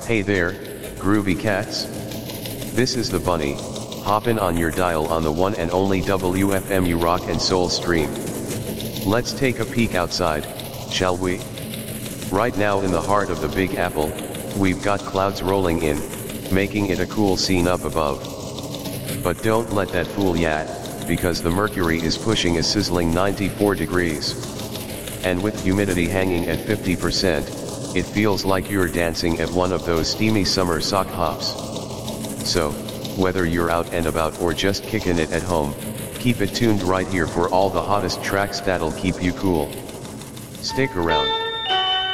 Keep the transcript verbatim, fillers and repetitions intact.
Hey there, groovy cats. This is the Bunny, hoppin' on your dial on the one and only W F M U Rock and Soul stream. Let's take a peek outside, shall we? Right now in the heart of the Big Apple, we've got clouds rolling in, making it a cool scene up above. But don't let that fool ya, because the mercury is pushing a sizzling ninety-four degrees. And with humidity hanging at fifty percent, it feels like you're dancing at one of those steamy summer sock hops. So, whether you're out and about or just kicking it at home, keep it tuned right here for all the hottest tracks that'll keep you cool. Stick around.